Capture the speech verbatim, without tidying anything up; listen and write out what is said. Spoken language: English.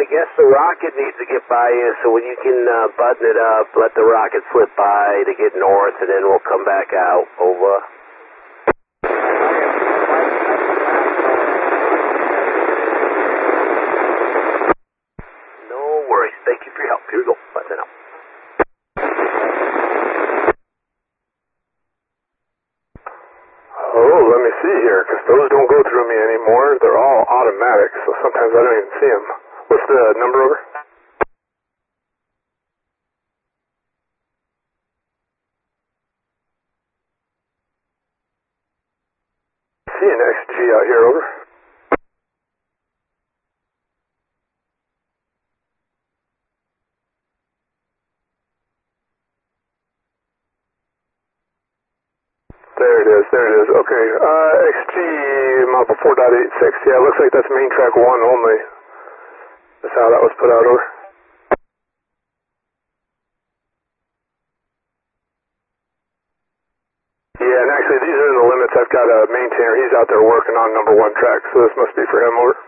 I guess the rocket needs to get by you, so when you can uh, button it up, let the rocket slip by to get north, and then we'll come back out. Over. No worries. Thank you for your help. Here we go. Button up. Oh, let me see here, because those don't go through me anymore. They're all automatic, so sometimes I don't even see them. What's the number over? See an X G out here, over. There it is, there it is. Okay, uh, X G Mappa four point eight six. Yeah, it looks like that's main track one only. That's how that was put out, over. Yeah, and actually these are in the limits. I've got a maintainer. He's out there working on number one track, so this must be for him, over.